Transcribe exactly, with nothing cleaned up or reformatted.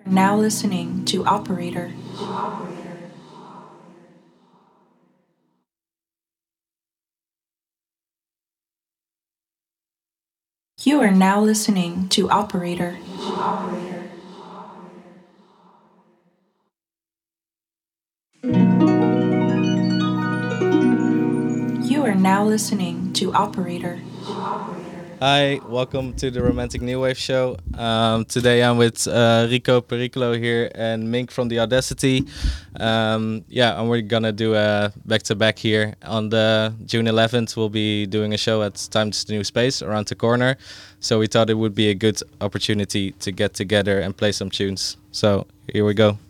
Now listening to Operator. You are now listening to Operator. You are now listening to Operator. Hi, welcome to the Romantic New Wave show. Um, today I'm with uh, Rico Pericolo here and Mink from the Audacity. Um, yeah, and we're gonna do a back to back here on the June eleventh. We'll be doing a show at Times New Space around the corner. So we thought it would be a good opportunity to get together and play some tunes. So here we go.